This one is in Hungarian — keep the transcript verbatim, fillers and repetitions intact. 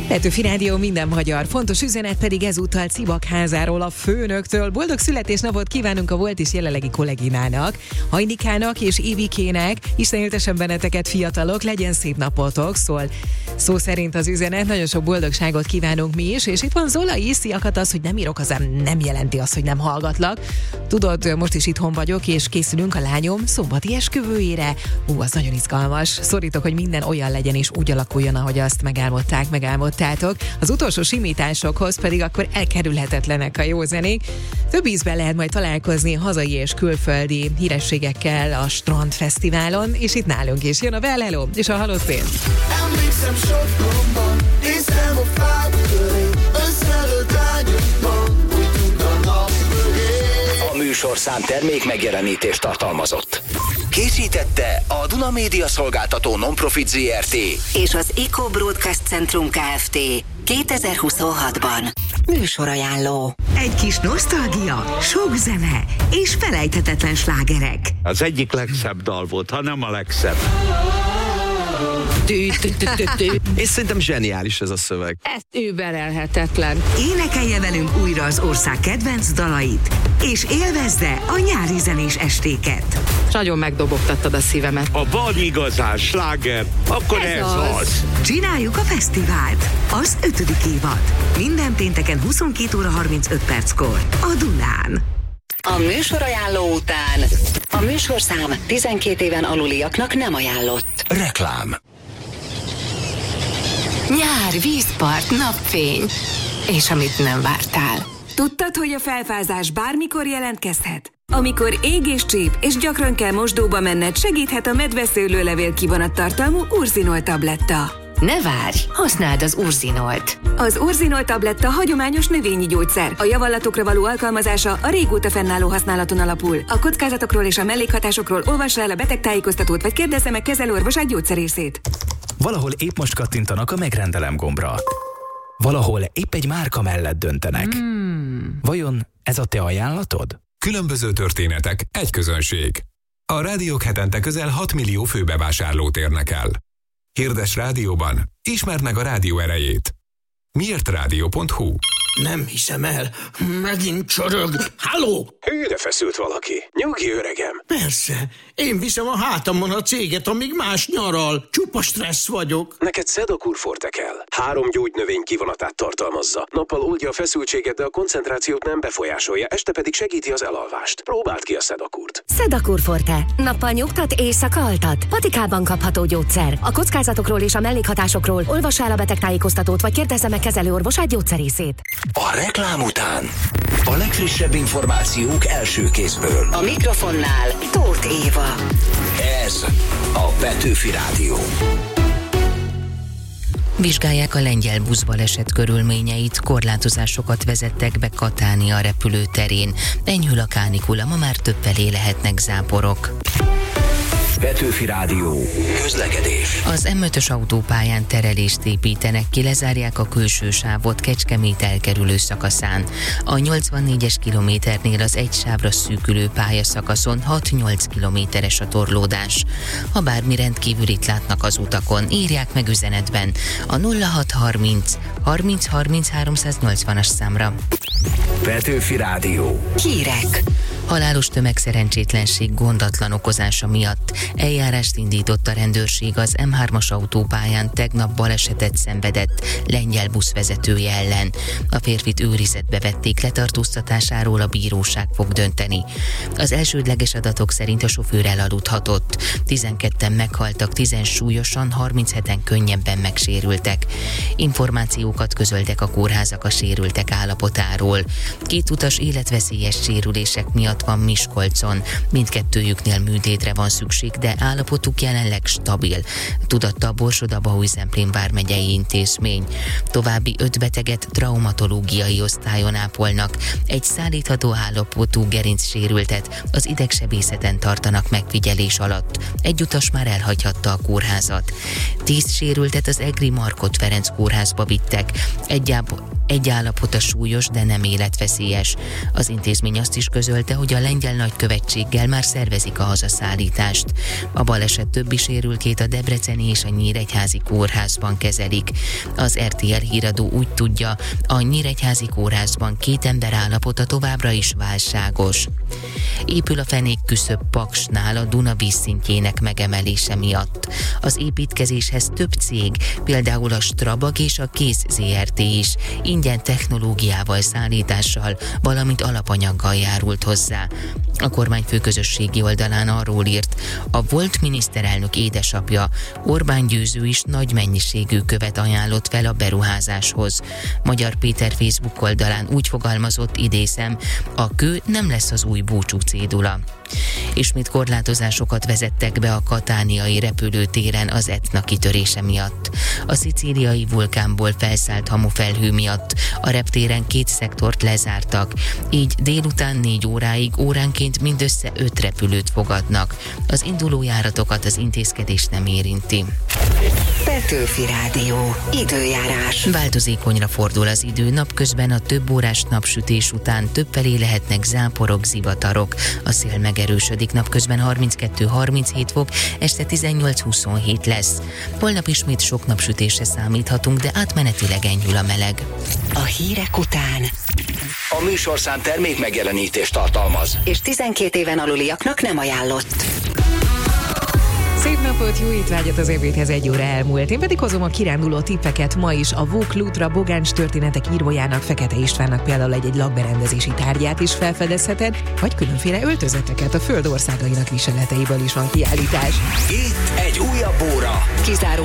Petőfi Rádió, minden magyar. Fontos üzenet pedig ezúttal Cibakházáról, a főnöktől. Boldog születésnapot kívánunk a volt és jelenlegi kolléginának, Hajnikának és Évikének. Isten éltessen benneteket, fiatalok, legyen szép napotok, szól szó szerint az üzenet. Nagyon sok boldogságot kívánunk mi is, és itt van Zola is. Sziakat, az, hogy nem írok, az nem jelenti azt, hogy nem hallgatlak. Tudod, most is itthon vagyok, és készülünk a lányom szombati esküvőjére. Ú, az nagyon izgalmas. Szorítok, hogy minden olyan legyen és úgy alakuljon, ahogy azt megálmodták, megálmodtátok. Az utolsó simításokhoz pedig akkor elkerülhetetlenek a jó zenék. Több ízben lehet majd találkozni hazai és külföldi hírességekkel a Strandfesztiválon, és itt nálunk is jön a Well Hello és a Halott Pénz. Emlékszem sokkomban, néztem a fák köré, összelőtt ágyunkban, bújtunk a nap mögé. A műsorszám termék megjelenítést tartalmazott. Készítette a Duna Média Szolgáltató Nonprofit zé er té és az Eco Broadcast Centrum Kft. kétezer-huszonhatban. Műsorajánló. Egy kis nosztalgia, sok zene és felejthetetlen slágerek. Az egyik legszebb dal volt, ha nem a legszebb. És szerintem zseniális ez a szöveg. Ez überelhetetlen. Énekelje velünk újra az ország kedvenc dalait, és élvezze a nyári zenés estéket. Nagyon megdobogtattad a szívemet. Ha van igazán sláger, akkor ez, ez az. az. Csináljuk a fesztivált. Az ötödik évad. Minden pénteken huszonkét óra harmincöt perckor. A Dunán. A műsorajánló után a műsorszám tizenkét éven aluliaknak nem ajánlott. Reklám. Nyár, vízpart, napfény. És amit nem vártál. Tudtad, hogy a felfázás bármikor jelentkezhet? Amikor ég és csíp, és gyakran kell mosdóba menned, segíthet a medveszőlőlevél kivonat tartalmú Urzinol tabletta. Ne várj, használd az Urzinolt. Az Urzinol tabletta hagyományos növényi gyógyszer. A javallatokra való alkalmazása a régóta fennálló használaton alapul. A kockázatokról és a mellékhatásokról olvassa el a betegtájékoztatót, vagy kérdezze meg kezelőorvosát, gyógyszerészét. Valahol épp most kattintanak a megrendelem gombra. Valahol épp egy márka mellett döntenek. Hmm. Vajon ez a te ajánlatod? Különböző történetek, egy közönség. A rádiók hetente közel hat millió főbevásárlót érnek el. Hirdes rádióban, ismerd meg a rádió erejét. miért rádió pont hu. Nem hiszem el, megint csorog. Halló! Hűre feszült valaki. Nyugi, öregem. Persze, én viszem a hátamon a céget, amíg más nyaral. Csupa stressz vagyok. Neked Sedakur Forte kell. Három gyógynövény kivonatát tartalmazza. Nappal oldja a feszültséget, de a koncentrációt nem befolyásolja, este pedig segíti az elalvást. Próbáld ki a Sedakurt. Sedakur Forte. Nappal nyugtat, éjszaka altat. Patikában kapható gyógyszer. A kockázatokról és a mellékhatásokról olvassa el a betegtájékoztatót, vagy kérdezze meg kezelőorvosát, gyógyszerészét. A reklám után a legfrissebb információk első kézből. A mikrofonnál Tóth Éva. Ez a Petőfi Rádió. Vizsgálják a lengyel buszbaleset körülményeit, korlátozásokat vezettek be Katánia repülőterén. Enyhül a kánikula, ma már többfelé lehetnek záporok. Petőfi Rádió. Közlekedés. Az em ötös autópályán terelést építenek ki, lezárják a külső sávot Kecskemét elkerülő szakaszán. A nyolcvannégyes kilométernél az egy sávra szűkülő pályaszakaszon hat-nyolc kilométeres a torlódás. Ha bármi rendkívülit látnak az utakon, írják meg üzenetben a nulla hat harminc harminc harminc háromszáznyolcvanas számra. Petőfi Rádió. Hírek. Halálos tömegszerencsétlenség gondatlan okozása miatt eljárást indított a rendőrség az em hármas autópályán tegnap balesetet szenvedett lengyel buszvezetője ellen. A férfit őrizetbe vették, letartóztatásáról a bíróság fog dönteni. Az elsődleges adatok szerint a sofőr elaludhatott. tizenketten meghaltak, tízen súlyosan, harmincheten könnyebben megsérültek. Információkat közöltek a kórházak a sérültek állapotáról. Két utas életveszélyes sérülések miatt van Miskolcon. Mindkettőjüknél műtétre van szükség, de állapotuk jelenleg stabil, tudatta a Borsod-Abaúj-Zemplén vármegyei intézmény. További öt beteget traumatológiai osztályon ápolnak. Egy szállítható állapotú gerincsérültet az idegsebészeten tartanak megfigyelés alatt. Egy utas már elhagyhatta a kórházat. Tíz sérültet az egri Markhot Ferenc kórházba vittek. Egyáb Egy állapota súlyos, de nem életveszélyes. Az intézmény azt is közölte, hogy a lengyel nagykövetséggel már szervezik a hazaszállítást. A baleset többi sérültjét a debreceni és a nyíregyházi kórházban kezelik. Az er té el híradó úgy tudja, a nyíregyházi kórházban két ember állapota továbbra is válságos. Épül a fenék küszöb Paksnál a Duna vízszintjének megemelése miatt. Az építkezéshez több cég, például a Strabag és a Kész zé er té is ingyen technológiával, szállítással, valamint alapanyaggal járult hozzá. A kormányfő közösségi oldalán arról írt, a volt miniszterelnök édesapja, Orbán Győző is nagy mennyiségű követ ajánlott fel a beruházáshoz. Magyar Péter Facebook oldalán úgy fogalmazott, idézem, a kő nem lesz az új búcsú cédula. Ismét korlátozásokat vezettek be a katániai repülőtéren az Etna kitörése miatt. A szicíliai vulkánból felszállt hamufelhő miatt a reptéren két szektort lezártak, így délután négy óráig óránként mindössze öt repülőt fogadnak. Az induló járatokat az intézkedés nem érinti. Petőfi Rádió. Időjárás. Változékonyra fordul az idő, napközben a több órás napsütés után többfelé lehetnek záporok, zivatarok. A szél megerősödik, napközben harminckettő harminchét fok, este tizennyolc huszonhét lesz. Holnap ismét sok napsütésre számíthatunk, de átmenetileg enyhül a meleg. A hírek után. A műsorszám termék megjelenítést tartalmaz. És tizenkét éven aluliaknak nem ajánlott. Szép napot, jó étvágyat, az ebédhez egy óra elmúlt. Én pedig hozom a kiránduló tippeket ma is. A Vók Lutra Bogáncs történetek írójának, Fekete Istvánnak például egy-egy lakberendezési tárgyát is felfedezheted, vagy különféle öltözeteket, a föld országainak viseleteiből is van kiállítás. Itt egy újabb óra. Kizárólag